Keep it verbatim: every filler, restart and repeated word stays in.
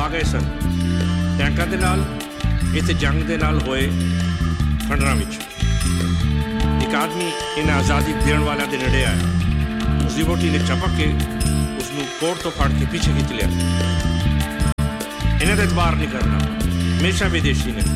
ਗਏ ਸਨ। ਟੈਂਕਾਂ ਦੇ ਨਾਲ ਇੱਥੇ ਜੰਗ ਦੇ ਨਾਲ ਹੋਏ ਖੰਡਰਾਂ ਵਿੱਚ ਇੱਕ ਆਦਮੀ ਇਹਨਾਂ ਆਜ਼ਾਦੀ ਦੇਣ ਵਾਲਿਆਂ ਦੇ ਨੇੜੇ ਆਇਆ। ਉਸਦੀ ਵਹੁਟੀ ਨੇ ਚਪਕ ਕੇ ਉਸਨੂੰ ਕੋਟ ਤੋਂ ਫੜ ਕੇ ਪਿੱਛੇ ਖਿੱਚ ਲਿਆ। ਇਹਨਾਂ ਦਾ ਇਤਬਾਰ ਨਹੀਂ ਕਰਨਾ, ਹਮੇਸ਼ਾ ਵਿਦੇਸ਼ੀ ਨੇ।